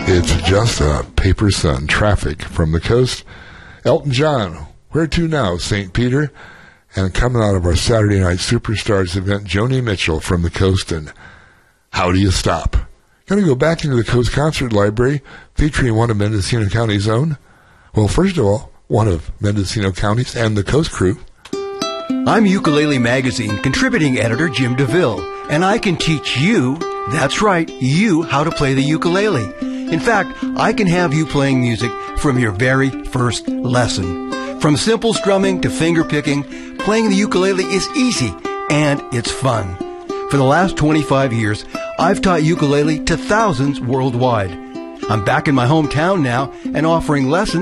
It's just a paper sun. Traffic from the coast. Elton John, where to now, St. Peter? And coming out of our Saturday Night Superstars event, Joni Mitchell from the coast and How Do You Stop? Going to go back into the Coast Concert Library featuring one of Mendocino County's own. Well, first of all, one of Mendocino County's and the Coast Crew. I'm Ukulele Magazine contributing editor Jim DeVille, and I can teach you, that's right, you, how to play the ukulele. In fact, I can have you playing music from your very first lesson. From simple strumming to finger picking, playing the ukulele is easy and it's fun. For the last 25 years, I've taught ukulele to thousands worldwide. I'm back in my hometown now and offering lessons